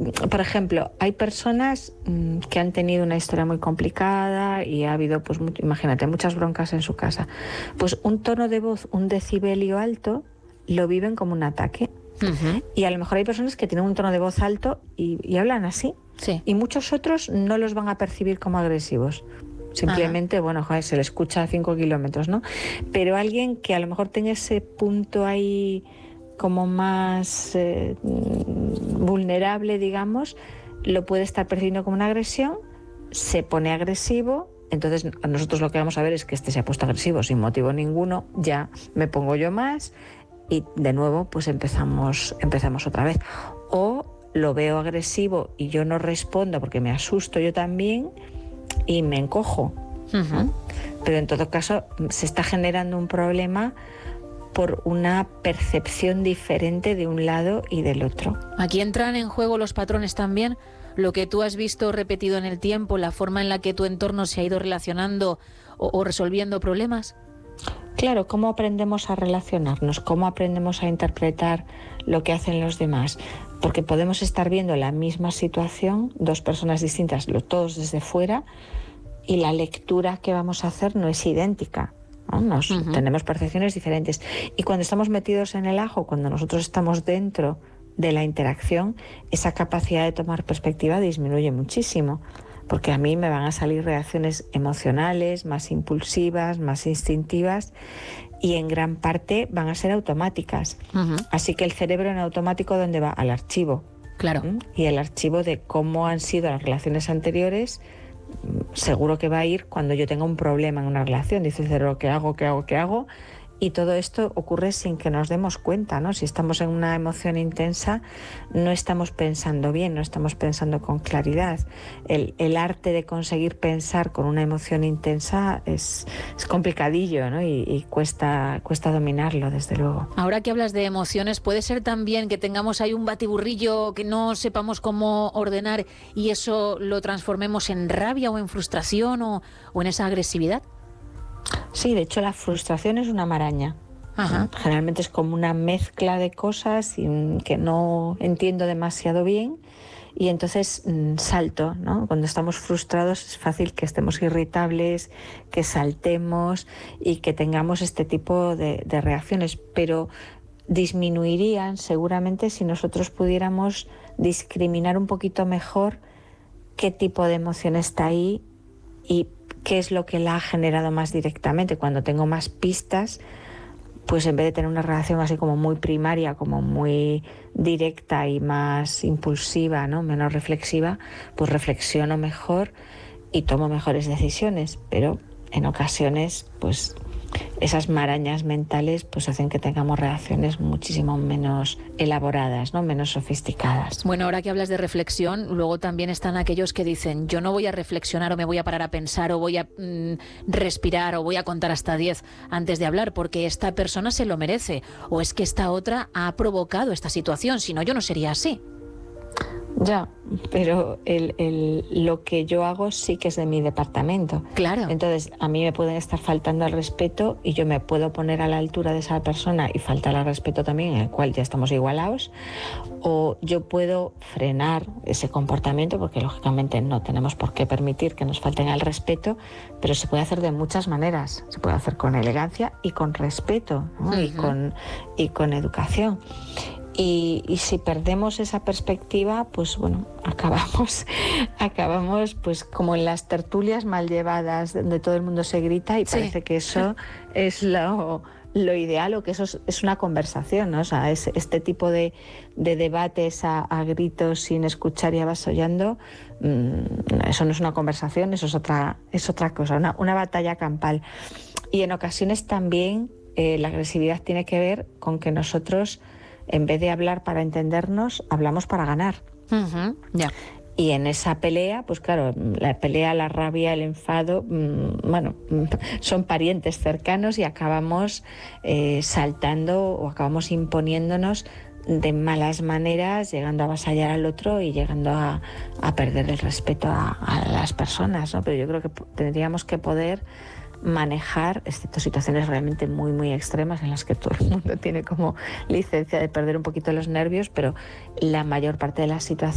por ejemplo, hay personas que han tenido una historia muy complicada y ha habido, pues imagínate, muchas broncas en su casa. Pues un tono de voz, un decibelio alto, lo viven como un ataque. Uh-huh. Y a lo mejor hay personas que tienen un tono de voz alto y hablan así. Sí. Y muchos otros no los van a percibir como agresivos. Simplemente, bueno, joder, se le escucha a 5 kilómetros, ¿no? Pero alguien que a lo mejor tenga ese punto ahí como más vulnerable, digamos, lo puede estar percibiendo como una agresión, se pone agresivo. Entonces nosotros lo que vamos a ver es que este se ha puesto agresivo sin motivo ninguno, ya me pongo yo más y de nuevo pues empezamos otra vez. O lo veo agresivo y yo no respondo porque me asusto yo también y me encojo. Uh-huh. Pero en todo caso se está generando un problema por una percepción diferente de un lado y del otro. Aquí entran en juego los patrones también, lo que tú has visto repetido en el tiempo, la forma en la que tu entorno se ha ido relacionando o resolviendo problemas. Claro, ¿cómo aprendemos a relacionarnos? ¿Cómo aprendemos a interpretar lo que hacen los demás? Porque podemos estar viendo la misma situación, dos personas distintas, todos desde fuera, y la lectura que vamos a hacer no es idéntica, ¿no? Tenemos percepciones diferentes. Y cuando estamos metidos en el ajo, cuando nosotros estamos dentro de la interacción, esa capacidad de tomar perspectiva disminuye muchísimo. Porque a mí me van a salir reacciones emocionales, más impulsivas, más instintivas, y en gran parte van a ser automáticas. Uh-huh. Así que el cerebro en automático, ¿dónde va? Al archivo. Claro. Y el archivo de cómo han sido las relaciones anteriores, seguro que va a ir cuando yo tenga un problema en una relación. Dice el cerebro, ¿qué hago? Y todo esto ocurre sin que nos demos cuenta, ¿no? Si estamos en una emoción intensa, no estamos pensando bien, no estamos pensando con claridad. El arte de conseguir pensar con una emoción intensa es complicadillo, ¿no? Y cuesta dominarlo, desde luego. Ahora que hablas de emociones, ¿puede ser también que tengamos ahí un batiburrillo que no sepamos cómo ordenar y eso lo transformemos en rabia o en frustración o en esa agresividad? Sí, de hecho la frustración es una maraña. Ajá. Generalmente es como una mezcla de cosas que no entiendo demasiado bien y entonces salto, ¿no? Cuando estamos frustrados es fácil que estemos irritables, que saltemos y que tengamos este tipo de reacciones, pero disminuirían seguramente si nosotros pudiéramos discriminar un poquito mejor qué tipo de emoción está ahí y qué es lo que la ha generado más directamente. Cuando tengo más pistas, pues en vez de tener una relación así como muy primaria, como muy directa y más impulsiva, ¿no? Menos reflexiva, pues reflexiono mejor y tomo mejores decisiones. Pero en ocasiones, pues esas marañas mentales pues hacen que tengamos reacciones muchísimo menos elaboradas, ¿no? Menos sofisticadas. Bueno, ahora que hablas de reflexión, luego también están aquellos que dicen, yo no voy a reflexionar o me voy a parar a pensar o voy a respirar o voy a contar hasta 10 antes de hablar porque esta persona se lo merece o es que esta otra ha provocado esta situación, si no yo no sería así. Ya, pero lo que yo hago sí que es de mi departamento. Claro. Entonces, a mí me pueden estar faltando al respeto y yo me puedo poner a la altura de esa persona y faltar al respeto también, en el cual ya estamos igualados, o yo puedo frenar ese comportamiento, porque lógicamente no tenemos por qué permitir que nos falten al respeto, pero se puede hacer de muchas maneras. Se puede hacer con elegancia y con respeto, ¿no? Uh-huh. y con educación. Y si perdemos esa perspectiva, pues bueno, acabamos pues como en las tertulias mal llevadas donde todo el mundo se grita y parece que eso es lo ideal o que eso es una conversación, ¿no? O sea, es este tipo de debates a gritos sin escuchar y avasalando, eso no es una conversación, eso es otra cosa, una batalla campal. Y en ocasiones también la agresividad tiene que ver con que nosotros, en vez de hablar para entendernos, hablamos para ganar. Uh-huh. Yeah. Y en esa pelea, pues claro, la pelea, la rabia, el enfado, bueno, son parientes cercanos y acabamos saltando o acabamos imponiéndonos de malas maneras, llegando a avasallar al otro y llegando a perder el respeto a las personas, ¿no? Pero yo creo que tendríamos que poder manejar, excepto situaciones realmente muy, muy extremas en las que todo el mundo tiene como licencia de perder un poquito los nervios, pero la mayor parte de las situaciones